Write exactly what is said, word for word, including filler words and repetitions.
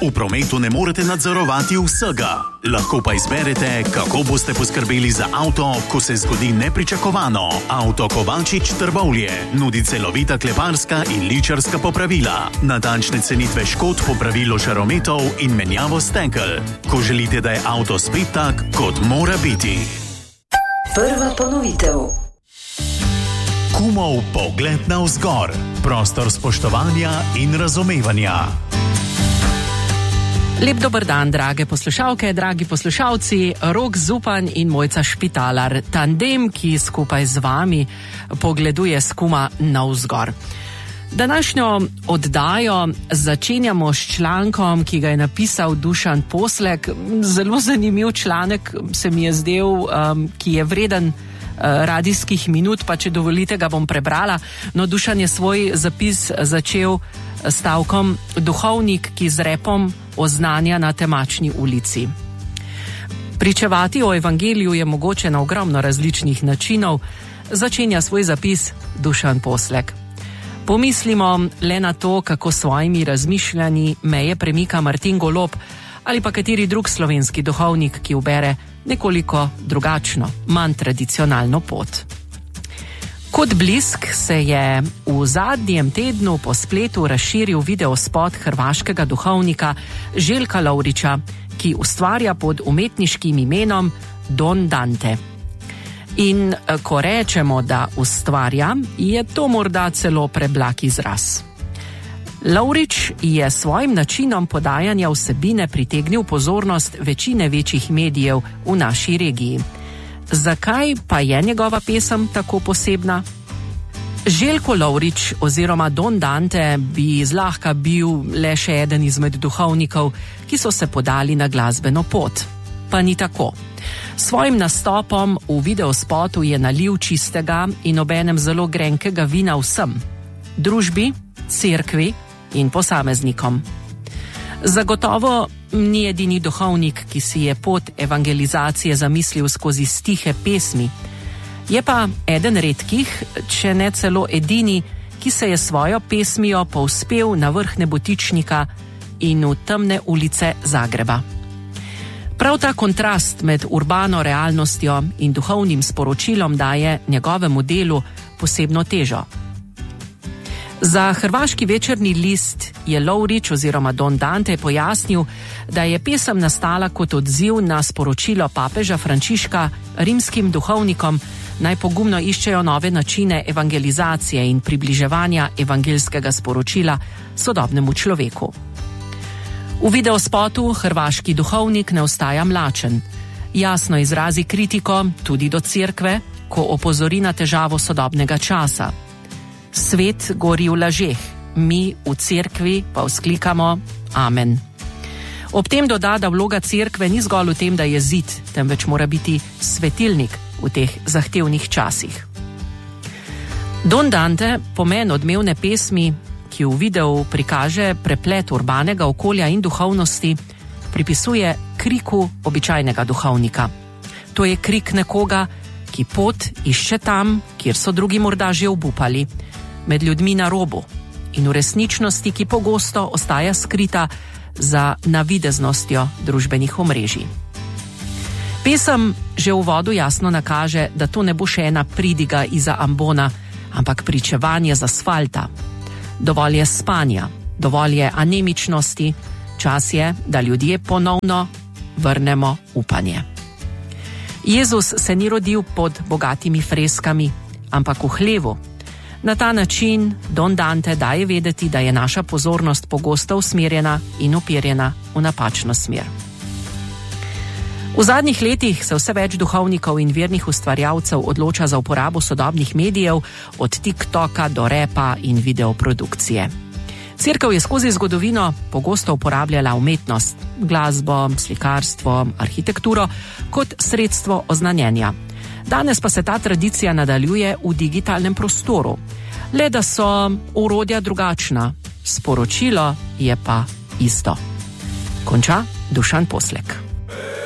V prometu ne morete nadzorovati vsega. Lahko pa izberete, kako boste poskrbeli za avto, ko se zgodi nepričakovano. Avto Kovačič Trbovlje nudi celovita kleparska in ličarska popravila, natančne cenitve škod, popravilo žarometov in menjavo stekel. Ko želite, da je avto spet tak, kot mora biti. Prva ponovitev. Kumov pogled navzgor. Prostor spoštovanja in razumevanja. Lep dober dan, drage poslušalke, dragi poslušalci, Rok Zupan in Mojca Špitalar, tandem, ki skupaj z vami pogleduje s Kuma navzgor. Današnjo oddajo začenjamo s člankom, ki ga je napisal Dušan Poslek. Zelo zanimiv članek se mi je zdel, um, ki je vreden uh, radijskih minut, pa če dovolite, ga bom prebrala. No, Dušan je svoj zapis začel stavkom: duhovnik, ki z repom oznanja na temačni ulici. Pričevati o evangeliju je mogoče na ogromno različnih načinov, začenja svoj zapis Dušan Poslek. Pomislimo le na to, kako svojimi razmišljanji meje premika Martin Golob ali pa kateri drug slovenski duhovnik, ki ubere nekoliko drugačno, manj tradicionalno pot. Kot blisk se je v zadnjem tednu po spletu razširil videospot hrvaškega duhovnika Željka Lovriča, ki ustvarja pod umetniškim imenom Don Dante. In ko rečemo, da ustvarja, je to morda celo preblag izraz. Lovrič je svojim načinom podajanja vsebine pritegnil pozornost večine večjih medijev v naši regiji. Zakaj pa je njegova pesem tako posebna? Željko Lovrič oziroma Don Dante bi zlahka bil le še eden izmed duhovnikov, ki so se podali na glasbeno pot. Pa ni tako. Svojim nastopom v videospotu je nalil čistega in obenem zelo grenkega vina vsem: družbi, cerkvi in posameznikom. Zagotovo ni edini duhovnik, ki si je pot evangelizacije zamislil skozi stihe pesmi. Je pa eden redkih, če ne celo edini, ki se je svojo pesmijo povzpel na vrh nebotičnika in v temne ulice Zagreba. Prav ta kontrast med urbano realnostjo in duhovnim sporočilom daje njegovemu delu posebno težo. Za hrvaški večerni list je Lovrič oziroma Don Dante pojasnil, da je pesem nastala kot odziv na sporočilo papeža Frančiška rimskim duhovnikom, naj pogumno iščejo nove načine evangelizacije in približevanja evangelskega sporočila sodobnemu človeku. V videospotu hrvaški duhovnik ne ostaja mlačen. Jasno izrazi kritiko tudi do cerkve, ko opozori na težavo sodobnega časa. Svet gori v lažeh, mi v cerkvi pa vzklikamo amen. Ob tem doda, da vloga cerkve ni zgolj v tem, da je zid, temveč mora biti svetilnik v teh zahtevnih časih. Don Dante pomen odmevne pesmi, ki v videu prikaže preplet urbanega okolja in duhovnosti, pripisuje kriku običajnega duhovnika. To je krik nekoga, ki pot išče tam, kjer so drugi morda že obupali, med ljudmi na robu in v resničnosti, ki pogosto ostaja skrita za navideznostjo družbenih omrežij. Pesem že v uvodu jasno nakaže, da to ne bo še ena pridiga iza ambona, ampak pričevanje z asfalta. Dovolj je spanja, dovolj je anemičnosti, čas je, da ljudje ponovno vrnemo upanje. Jezus se ni rodil pod bogatimi freskami, ampak v hlevu. Na ta način Don Dante daje vedeti, da je naša pozornost pogosto usmerjena in uperjena v napačno smer. V zadnjih letih se vse več duhovnikov in vernih ustvarjalcev odloča za uporabo sodobnih medijev, od TikToka do repa in videoprodukcije. Cerkev je skozi zgodovino pogosto uporabljala umetnost, glasbo, slikarstvo, arhitekturo kot sredstvo oznanjenja. Danes pa se ta tradicija nadaljuje v digitalnem prostoru. Le da so orodja drugačna, sporočilo je pa isto. Konča Dušan Poslek.